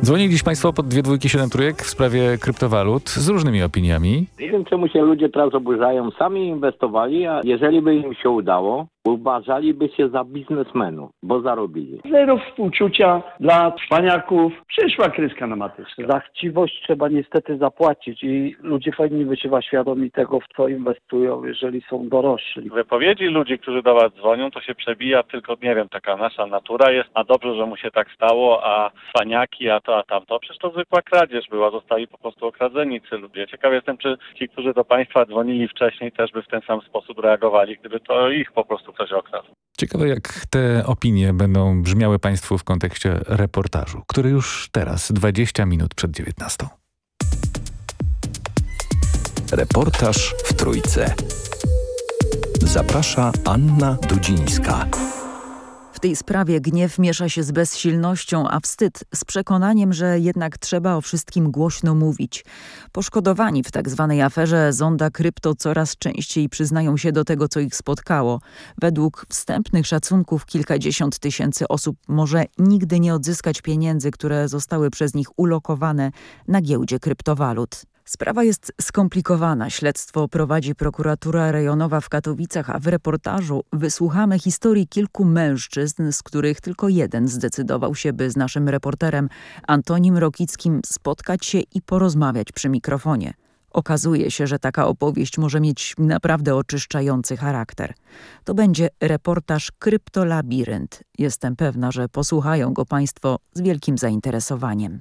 Dzwonili dziś Państwo pod 227 w sprawie kryptowalut z różnymi opiniami. Nie wiem, czemu się ludzie teraz oburzają. Sami inwestowali, a jeżeli by im się udało, uważaliby się za biznesmenów, bo zarobili. Zero współczucia dla cwaniaków. Przyszła kryska na matyczkę. Za chciwość trzeba niestety zapłacić i ludzie powinni być chyba świadomi tego, w co inwestują, jeżeli są dorośli. Wypowiedzi ludzi, którzy do was dzwonią, to się przebija tylko, nie wiem, taka nasza natura jest, a dobrze, że mu się tak stało, a cwaniaki, a to, a tamto. Przecież to zwykła kradzież była, zostali po prostu okradzeni ci ludzie. Ciekaw jestem, czy ci, którzy do państwa dzwonili wcześniej, też by w ten sam sposób reagowali, gdyby to ich po prostu ktoś okradł. Ciekawe, jak te opinie będą brzmiały Państwu w kontekście reportażu, który już teraz 20 minut przed 19. Reportaż w Trójce. Zaprasza Anna Dudzińska. W tej sprawie gniew miesza się z bezsilnością, a wstyd z przekonaniem, że jednak trzeba o wszystkim głośno mówić. Poszkodowani w tzw. aferze Zonda Krypto coraz częściej przyznają się do tego, co ich spotkało. Według wstępnych szacunków kilkadziesiąt tysięcy osób może nigdy nie odzyskać pieniędzy, które zostały przez nich ulokowane na giełdzie kryptowalut. Sprawa jest skomplikowana. Śledztwo prowadzi prokuratura rejonowa w Katowicach, a w reportażu wysłuchamy historii kilku mężczyzn, z których tylko jeden zdecydował się, by z naszym reporterem Antonim Rokickim spotkać się i porozmawiać przy mikrofonie. Okazuje się, że taka opowieść może mieć naprawdę oczyszczający charakter. To będzie reportaż Kryptolabirynt. Jestem pewna, że posłuchają go Państwo z wielkim zainteresowaniem.